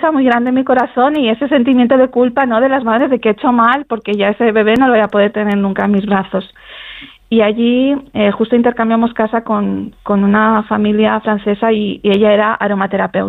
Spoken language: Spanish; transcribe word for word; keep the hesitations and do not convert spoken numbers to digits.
pesa muy grande en mi corazón y ese sentimiento de culpa, ¿no?, de las madres de que he hecho mal porque ya ese bebé no lo voy a poder tener nunca en mis brazos. Y allí eh, justo intercambiamos casa con, con una familia francesa y, y ella era aromaterapeuta.